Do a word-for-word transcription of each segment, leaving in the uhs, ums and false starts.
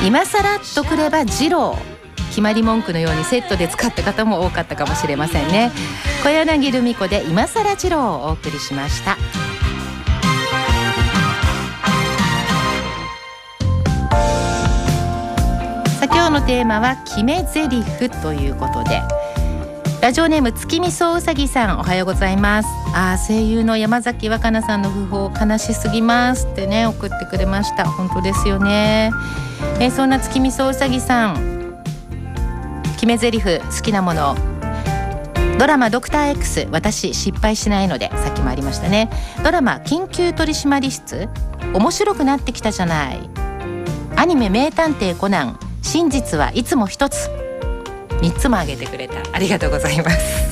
今更とくれば二郎、決まり文句のようにセットで使った方も多かったかもしれませんね。小柳ルミ子で今更二郎をお送りしました。さあ今日のテーマは決め台詞ということで、ラジオネーム月見そうさぎさん、おはようございます。あ声優の山崎若菜さんの訃報悲しすぎますってね送ってくれました。本当ですよね。えー、そんな月見そうさぎさん、決め台詞好きなもの、ドラマドクター X 私失敗しないので、さっきもありましたね。ドラマ緊急取締室面白くなってきたじゃない。アニメ名探偵コナン真実はいつも一つ、みっつも挙げてくれた、ありがとうございます。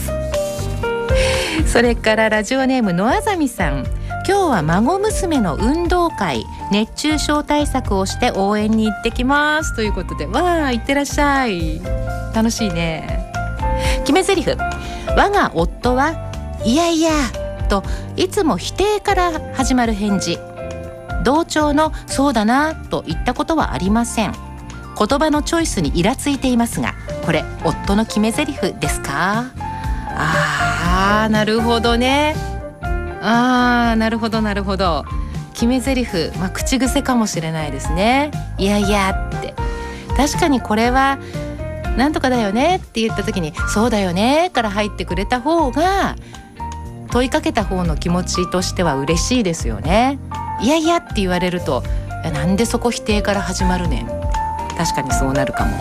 それからラジオネームのあざみさん、今日は孫娘の運動会熱中症対策をして応援に行ってきますということで、わあ行ってらっしゃい、楽しいね。決め台詞、我が夫はいやいやといつも否定から始まる返事、同調のそうだなと言ったことはありません。言葉のチョイスにイラついていますが、これ夫の決め台詞ですか？あーなるほどね。あーなるほどなるほど。決め台詞、まあ、口癖かもしれないですね。いやいやって、確かにこれはなんとかだよねって言った時にそうだよねから入ってくれた方が問いかけた方の気持ちとしては嬉しいですよね。いやいやって言われると、いやなんでそこ否定から始まるねん、確かにそうなるかも。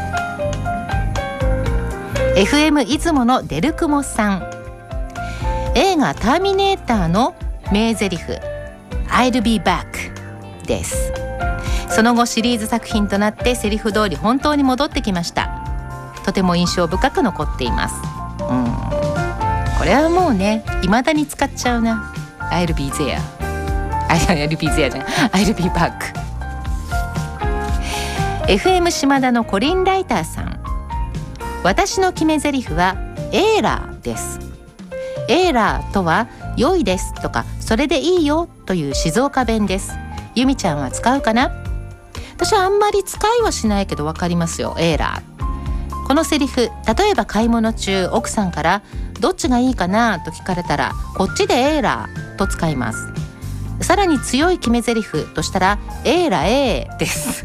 エフエム 出雲のデルクモさん、映画ターミネーターの名台詞 I'll be back です。その後シリーズ作品となってセリフ通り本当に戻ってきました。とても印象深く残っています。うん、これはもうね未だに使っちゃうな。 I'll be there I'll be there じゃない I'll be back。 エフエム 島田のコリンライターさん、私の決め台詞はエーラーです。エーラーとは良いですとかそれでいいよという静岡弁です。ゆみちゃんは使うかな？私はあんまり使いはしないけど分かりますよ、エーラー。このセリフ、例えば買い物中奥さんからどっちがいいかなと聞かれたらこっちでエーラーと使います。さらに強い決め台詞としたらエーラエーです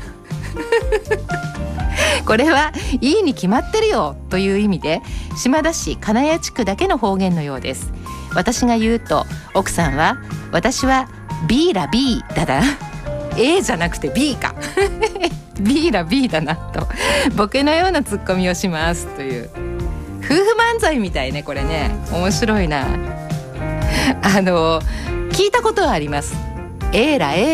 これはいいに決まってるよという意味で島田市金谷地区だけの方言のようです。私が言うと奥さんは私はビーラ B だなA じゃなくて B かビーラ B だなとボケのようなツッコミをしますという夫婦漫才みたいね。これね面白いな。あの聞いたことはあります。エーラ A